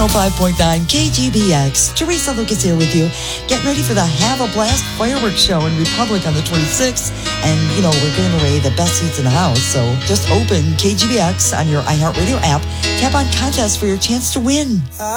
105.9 KGBX. Teresa Lucas here with you, getting ready for the Have a Blast fireworks show in Republic on the 26th. And, we're giving away the best seats in the house. So just open KGBX on your iHeartRadio app, tap on contest for your chance to win.